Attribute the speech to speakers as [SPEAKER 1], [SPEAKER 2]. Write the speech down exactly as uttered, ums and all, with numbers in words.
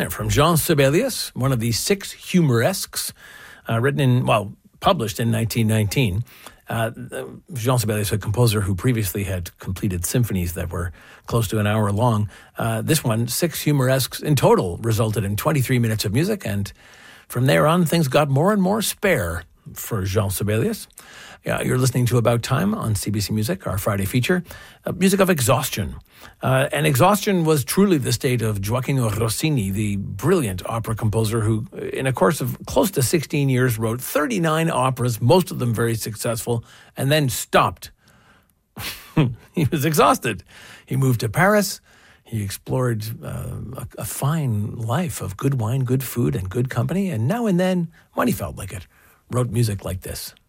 [SPEAKER 1] China from Jean Sibelius, one of the six humoresques, uh, written in, well, published in nineteen nineteen. Uh, Jean Sibelius, a composer who previously had completed symphonies that were close to an hour long. Uh, this one, six humoresques in total, resulted in twenty-three minutes of music, and from there on, things got more and more spare for Jean Sibelius. Yeah, you're listening to About Time on C B C Music, our Friday feature, uh, music of exhaustion. Uh, and exhaustion was truly the state of Gioacchino Rossini, the brilliant opera composer who, in a course of close to sixteen years, wrote thirty-nine operas, most of them very successful, and then stopped. He was exhausted. He moved to Paris. He explored uh, a, a fine life of good wine, good food, and good company, and now and then, when he felt like it, wrote music like this.